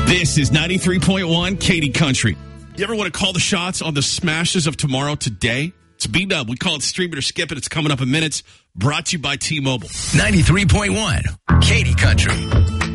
This is 93.1 Katy Country. You ever want to call the shots on the smashes of tomorrow today? It's B-Dub. We call it Stream It or Skip It. It's coming up in minutes. Brought to you by T-Mobile. 93.1 Katy Country.